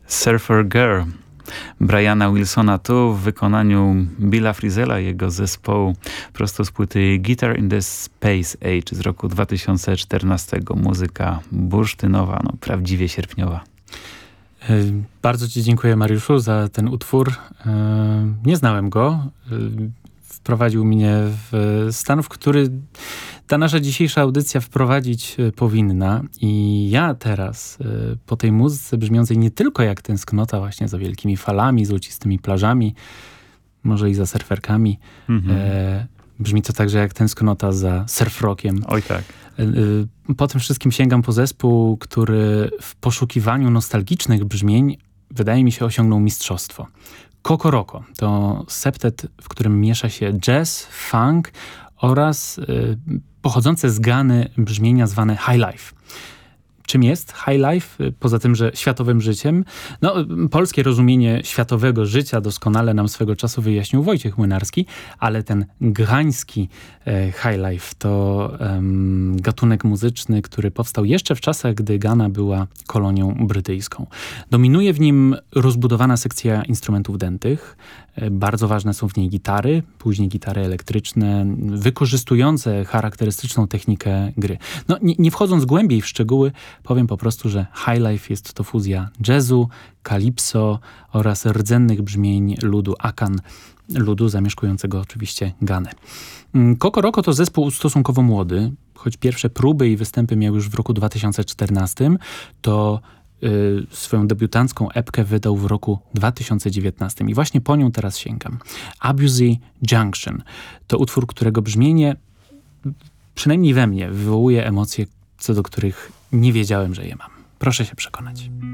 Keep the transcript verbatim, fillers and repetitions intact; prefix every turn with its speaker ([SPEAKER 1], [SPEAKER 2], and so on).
[SPEAKER 1] Surfer Girl Briana Wilsona tu w wykonaniu Billa Frisella, jego zespołu prosto z płyty Guitar in the Space Age z roku dwa tysiące czternastego. Muzyka bursztynowa, no prawdziwie sierpniowa.
[SPEAKER 2] Bardzo ci dziękuję, Mariuszu, za ten utwór. Nie znałem go. Wprowadził mnie w stan, w który ta nasza dzisiejsza audycja wprowadzić powinna. I ja teraz po tej muzyce brzmiącej nie tylko jak tęsknota właśnie za wielkimi falami, złocistymi plażami, może i za surferkami, mhm. e, brzmi to także jak tęsknota za surf rockiem.
[SPEAKER 1] Oj tak.
[SPEAKER 2] E, po tym wszystkim sięgam po zespół, który w poszukiwaniu nostalgicznych brzmień wydaje mi się osiągnął mistrzostwo. Coco Roco to septet, w którym miesza się jazz, funk oraz y, pochodzące z Gany brzmienia zwane high life. Czym jest high life? Poza tym, że światowym życiem. No, polskie rozumienie światowego życia doskonale nam swego czasu wyjaśnił Wojciech Młynarski, ale ten ghański e, high life to um, gatunek muzyczny, który powstał jeszcze w czasach, gdy Gana była kolonią brytyjską. Dominuje w nim rozbudowana sekcja instrumentów dętych. E, bardzo ważne są w niej gitary, później gitary elektryczne, wykorzystujące charakterystyczną technikę gry. No, nie, nie wchodząc głębiej w szczegóły, powiem po prostu, że high life jest to fuzja jazzu, kalipso oraz rdzennych brzmień ludu Akan, ludu zamieszkującego oczywiście Ganę. Coco Roco to zespół stosunkowo młody, choć pierwsze próby i występy miał już w roku dwa tysiące czternastym, to y, swoją debiutancką epkę wydał w roku dwa tysiące dziewiętnastym i właśnie po nią teraz sięgam. Abusey Junction to utwór, którego brzmienie przynajmniej we mnie wywołuje emocje, co do których nie wiedziałem, że je mam. Proszę się przekonać.